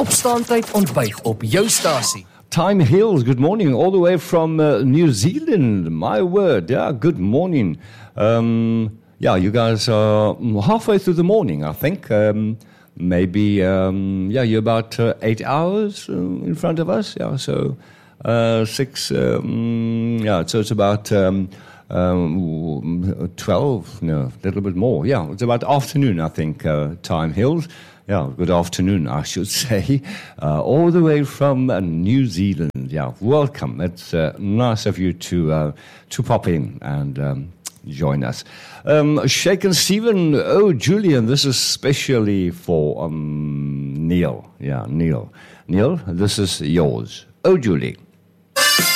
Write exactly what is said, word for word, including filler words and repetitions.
Opstaantyd ontbyt op jou stasie. Time Hills, good morning, all the way from uh, New Zealand. My word, yeah, good morning. Um, yeah, you guys are halfway through the morning, I think. Um, maybe, um, yeah, you're about uh, eight hours uh, in front of us. Yeah, so uh, six, um, yeah, so it's about um, um, twelve, no, a little bit more. Yeah, it's about afternoon, I think, uh, Time Hills. Yeah, good afternoon, I should say, uh, all the way from uh, New Zealand. Yeah, welcome. It's uh, nice of you to uh, to pop in and um, join us. Um, Shaken Stephen, oh, Julian, this is specially for um, Neil. Yeah, Neil. Neil, this is yours. Oh, Julie.